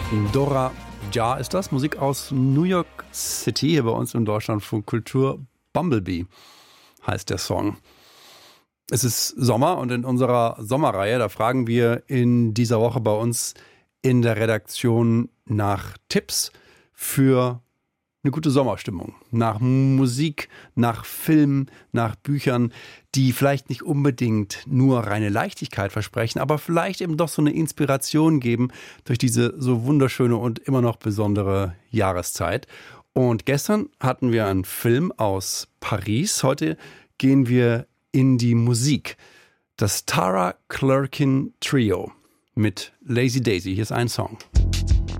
Dora Ja ist das, Musik aus New York City, hier bei uns in Deutschland von Kultur. Bumblebee heißt der Song. Es ist Sommer und in unserer Sommerreihe, da fragen wir in dieser Woche bei uns in der Redaktion nach Tipps für eine gute Sommerstimmung. Nach Musik, nach Filmen, nach Büchern, die vielleicht nicht unbedingt nur reine Leichtigkeit versprechen, aber vielleicht eben doch so eine Inspiration geben durch diese so wunderschöne und immer noch besondere Jahreszeit. Und gestern hatten wir einen Film aus Paris. Heute gehen wir in die Musik. Das Tara Clerkin Trio mit Lazy Daisy. Hier ist ein Song.